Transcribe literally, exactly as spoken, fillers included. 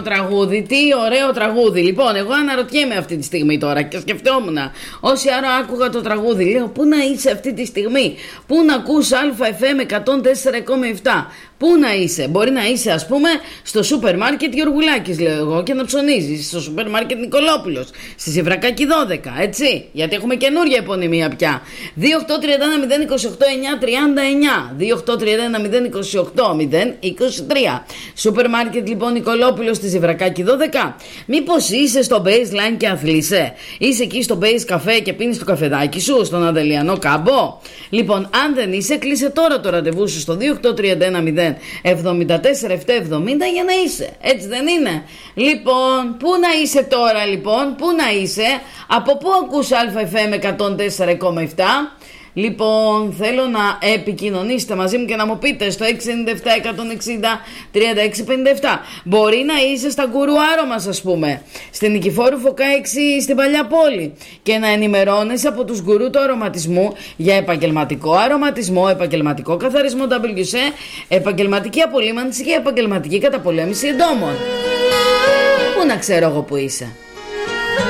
τραγούδι, τι ωραίο τραγούδι. Λοιπόν, εγώ αναρωτιέμαι αυτή τη στιγμή τώρα και σκεφτόμουν, όση ώρα άκουγα το τραγούδι, λέω πού να είσαι αυτή τη στιγμή, πού να ακούς Α Εφ Εμ εκατόν τέσσερα κόμμα επτά. Πού να είσαι, μπορεί να είσαι ας πούμε στο σούπερ μάρκετ Γεωργουλάκης, λέω εγώ, και να ψωνίζεις στο σούπερ μάρκετ Νικολόπουλος, στη Σιβρακάκη δώδεκα, έτσι, γιατί έχουμε καινούργια επωνυμία πια. δύο οκτώ τρία ένα μηδέν είκοσι οκτώ εννιά τριάντα εννιά, δύο οκτώ τρία ένα μηδέν είκοσι οκτώ μηδέν είκοσι τρία. Σούπερ μάρκετ λοιπόν Νικολόπουλος στη Σιβρακάκη δώδεκα. Μήπως είσαι στο baseline και αθλείσαι, είσαι εκεί στο base καφέ και πίνεις το καφεδάκι σου στον Αντελιανό κάμπο. Λοιπόν, αν δεν είσαι, κλείσε τώρα το ραντεβού σου στο δύο οκτώ τρία ένα μηδέν εβδομήντα τέσσερα επτακόσια εβδομήντα για να είσαι. Έτσι δεν είναι? Λοιπόν, πού να είσαι τώρα λοιπόν, πού να είσαι, από πού ακούς Α Εφ Εμ εκατόν τέσσερα κόμμα επτά? Λοιπόν, θέλω να επικοινωνήσετε μαζί μου και να μου πείτε στο έξι εννιά επτά εκατόν εξήντα τριάντα έξι πενήντα επτά. Μπορεί να είσαι στα γκουρουάρο μας, ας πούμε, στην Νικηφόρου Φωκά έξι στην Παλιά Πόλη, και να ενημερώνεσαι από τους γκουρού του αρωματισμού για επαγγελματικό αρωματισμό, επαγγελματικό καθαρισμό ντάμπλιου σι, επαγγελματική απολύμανση και επαγγελματική καταπολέμηση εντόμων. Πού να ξέρω εγώ που είσαι?